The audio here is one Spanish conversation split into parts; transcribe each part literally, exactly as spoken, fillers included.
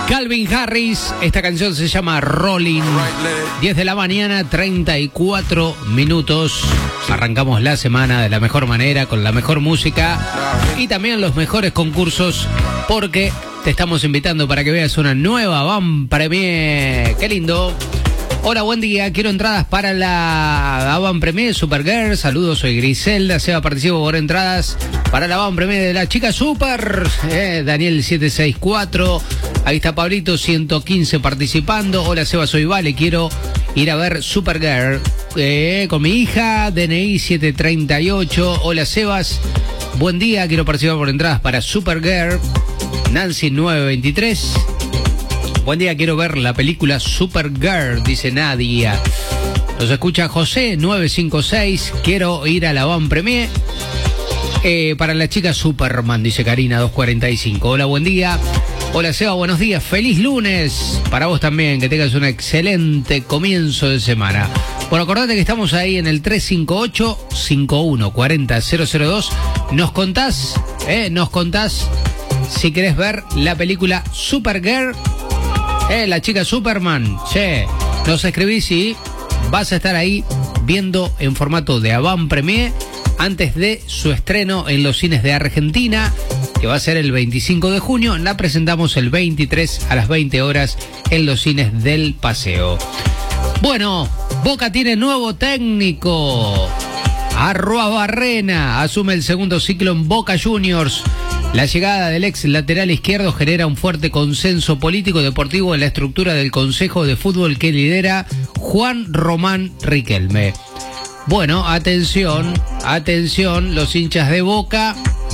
Calvin Harris, esta canción se llama Rolling. diez de la mañana, treinta y cuatro minutos. Arrancamos la semana de la mejor manera, con la mejor música y también los mejores concursos, porque te estamos invitando para que veas una nueva Avant Premier. ¡Qué lindo! Hola, buen día. Quiero entradas para la Avant Premier Supergirl. Saludos, soy Griselda. Seba, participo por entradas para la Avant Premier de la chica Super. Eh, Daniel siete seis cuatro. Ahí está Pablito ciento quince participando. Hola, Seba, soy Vale. Quiero ir a ver Supergirl eh, con mi hija. D N I siete treinta y ocho. Hola, Sebas. Buen día. Quiero participar por entradas para Supergirl. Nancy nueve veintitrés. Buen día, quiero ver la película Supergirl, dice Nadia. Nos escucha José nueve cinco seis. Quiero ir a la Avant Premier eh, para la chica Superman, dice Karina dos cuarenta y cinco. Hola, buen día. Hola, Seba, buenos días. Feliz lunes. Para vos también, que tengas un excelente comienzo de semana. Bueno, acordate que estamos ahí en el tres cinco ocho, cinco uno cuatro cero, cero cero dos. Nos contás, eh, nos contás si querés ver la película Supergirl. Eh, la chica Superman, che, nos escribís y vas a estar ahí viendo en formato de Avant Premier antes de su estreno en los cines de Argentina, que va a ser el veinticinco de junio. La presentamos el veintitrés a las veinte horas en los cines del Paseo. Bueno, Boca tiene nuevo técnico. Arruabarrena asume el segundo ciclo en Boca Juniors. La llegada del ex lateral izquierdo genera un fuerte consenso político deportivo en la estructura del Consejo de Fútbol que lidera Juan Román Riquelme. Bueno, atención, atención, los hinchas de Boca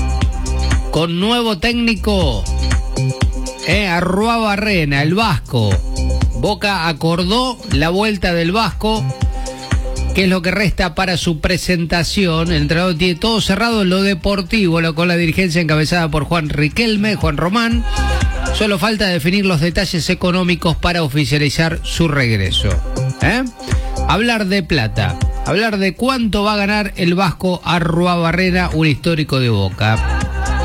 con nuevo técnico, eh, Arruabarrena, el vasco. Boca acordó la vuelta del vasco, que es lo que resta para su presentación. El entrenador tiene todo cerrado en lo deportivo, lo, con la dirigencia encabezada por Juan Riquelme, Juan Román. Solo falta definir los detalles económicos para oficializar su regreso. ¿Eh? Hablar de plata, hablar de cuánto va a ganar el vasco Arruabarrena, un histórico de Boca.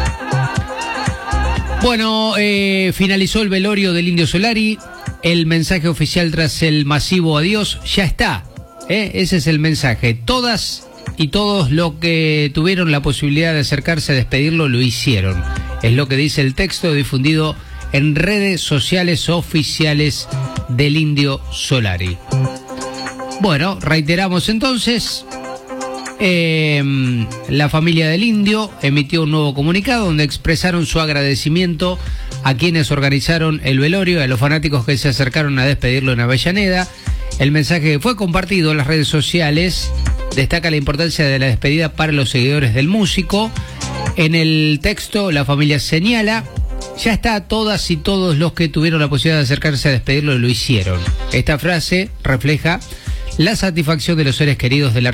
Bueno, eh, finalizó el velorio del Indio Solari. El mensaje oficial tras el masivo adiós ya está. ¿Eh? Ese es el mensaje. Todas y todos los que tuvieron la posibilidad de acercarse a despedirlo lo hicieron. Es lo que dice el texto difundido en redes sociales oficiales del Indio Solari. Bueno, reiteramos entonces. Eh, la familia del Indio emitió un nuevo comunicado donde expresaron su agradecimiento a quienes organizaron el velorio y a los fanáticos que se acercaron a despedirlo en Avellaneda. El mensaje fue compartido en las redes sociales. Destaca la importancia de la despedida para los seguidores del músico. En el texto, la familia señala: ya está, todas y todos los que tuvieron la posibilidad de acercarse a despedirlo lo hicieron. Esta frase refleja la satisfacción de los seres queridos del